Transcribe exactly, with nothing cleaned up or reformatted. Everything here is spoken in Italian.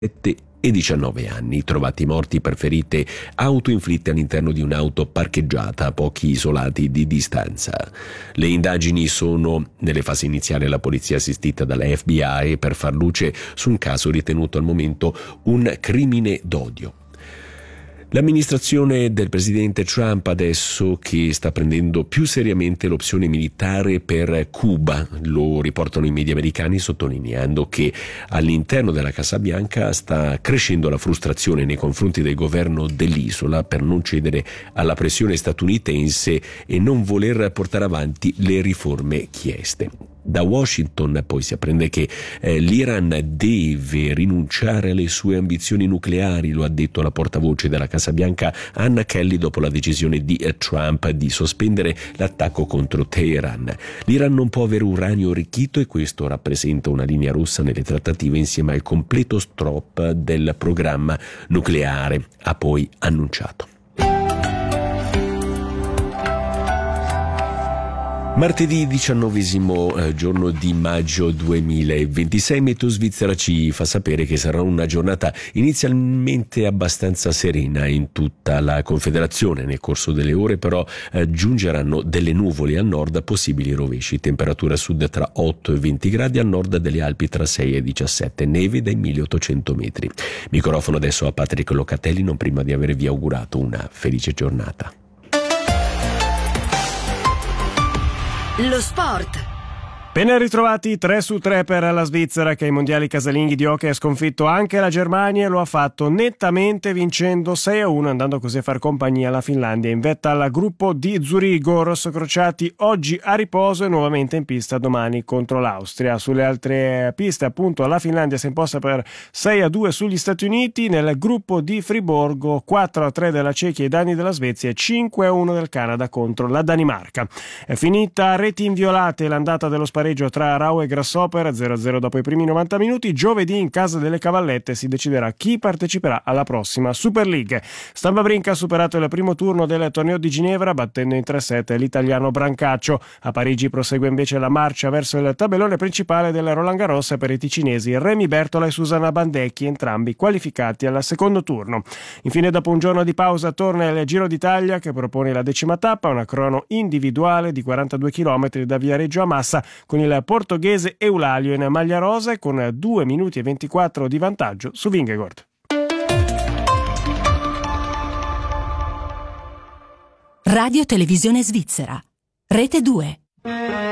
e diciannove anni, trovati morti per ferite autoinflitte all'interno di un'auto parcheggiata a pochi isolati di distanza. Le indagini sono nelle fasi iniziali alla polizia assistita dalla F B I per far luce su un caso ritenuto al momento un crimine d'odio. L'amministrazione del presidente Trump adesso che sta prendendo più seriamente l'opzione militare per Cuba, lo riportano i media americani sottolineando che all'interno della Casa Bianca sta crescendo la frustrazione nei confronti del governo dell'isola per non cedere alla pressione statunitense e non voler portare avanti le riforme chieste. Da Washington poi si apprende che eh, l'Iran deve rinunciare alle sue ambizioni nucleari, lo ha detto la portavoce della Casa Bianca Anna Kelly dopo la decisione di eh, Trump di sospendere l'attacco contro Teheran. L'Iran non può avere uranio arricchito e questo rappresenta una linea rossa nelle trattative insieme al completo stop del programma nucleare, ha poi annunciato. Martedì diciannovesimo eh, giorno di maggio duemilaventisei, Meteo Svizzera ci fa sapere che sarà una giornata inizialmente abbastanza serena in tutta la Confederazione. Nel corso delle ore però eh, giungeranno delle nuvole al nord, possibili rovesci, temperatura a sud tra otto e venti gradi, al nord delle Alpi tra sei e diciassette, neve dai milleottocento metri. Microfono adesso a Patrick Locatelli, non prima di avervi augurato una felice giornata. Lo sport. Ben ritrovati, tre su tre per la Svizzera che ai mondiali casalinghi di hockey ha sconfitto anche la Germania e lo ha fatto nettamente vincendo sei a uno, andando così a far compagnia alla Finlandia in vetta al gruppo di Zurigo. Rossocrociati oggi a riposo e nuovamente in pista domani contro l'Austria. Sulle altre piste appunto la Finlandia si è imposta per sei a due sugli Stati Uniti, nel gruppo di Friburgo quattro a tre della Cechia ai danni della Svezia e cinque a uno del Canada contro la Danimarca. È finita a reti inviolate l'andata dello spareggio tra Rau e Grasshopper, zero a zero dopo i primi novanta minuti. Giovedì in casa delle Cavallette si deciderà chi parteciperà alla prossima Super League. Stampa Brinca ha superato il primo turno del torneo di Ginevra battendo in tre a sette l'italiano Brancaccio. A Parigi prosegue invece la marcia verso il tabellone principale del Roland Garros per i ticinesi Remy Bertola e Susanna Bandecchi, entrambi qualificati al secondo turno. Infine, dopo un giorno di pausa, torna il Giro d'Italia che propone la decima tappa, una crono individuale di quarantadue chilometri da Viareggio a Massa, con il portoghese Eulalio in maglia rosa e con due minuti e ventiquattro di vantaggio su Vingegaard. Radio Televisione Svizzera, Rete due.